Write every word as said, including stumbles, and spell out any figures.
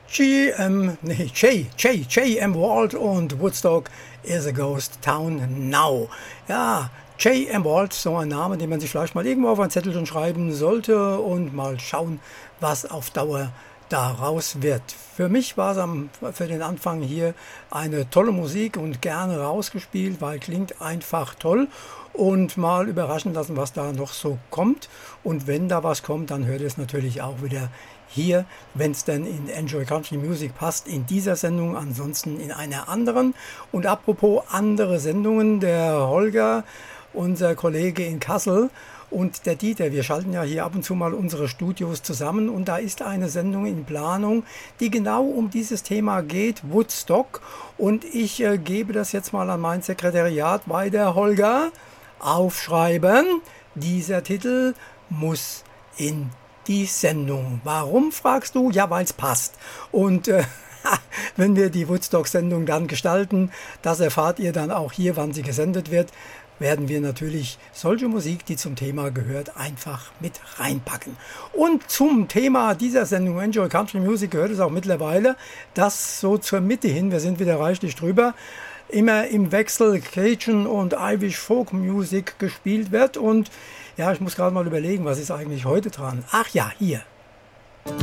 G M, nee, J, J, J M Walt und Woodstock is a ghost town now. Ja, J M Walt, so ein Name, den man sich vielleicht mal irgendwo auf ein Zettelchen schreiben sollte und mal schauen, was auf Dauer daraus wird. Für mich war es am, für den Anfang hier eine tolle Musik und gerne rausgespielt, weil klingt einfach toll und mal überraschen lassen, was da noch so kommt. Und wenn da was kommt, dann hört es natürlich auch wieder hier, wenn es denn in Enjoy Country Music passt, in dieser Sendung, ansonsten in einer anderen. Und apropos andere Sendungen, der Holger, unser Kollege in Kassel, und der Dieter, wir schalten ja hier ab und zu mal unsere Studios zusammen und da ist eine Sendung in Planung, die genau um dieses Thema geht, Woodstock. Und ich äh, gebe das jetzt mal an mein Sekretariat weiter. Holger, aufschreiben, dieser Titel muss in die Sendung. Warum, fragst du? Ja, weil es passt. Und äh, wenn wir die Woodstock-Sendung dann gestalten, das erfahrt ihr dann auch hier, wann sie gesendet wird, werden wir natürlich solche Musik, die zum Thema gehört, einfach mit reinpacken. Und zum Thema dieser Sendung Enjoy Country Music gehört es auch mittlerweile, dass so zur Mitte hin, wir sind wieder reichlich drüber, immer im Wechsel Cajun und Irish Folk Music gespielt wird. Und ja, ich muss gerade mal überlegen, was ist eigentlich heute dran? Ach ja, hier.